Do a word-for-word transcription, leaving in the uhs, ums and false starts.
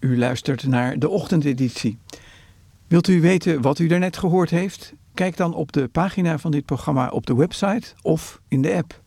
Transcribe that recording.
U luistert naar de ochtendeditie. Wilt u weten wat u daarnet gehoord heeft? Kijk dan op de pagina van dit programma op de website of in de app.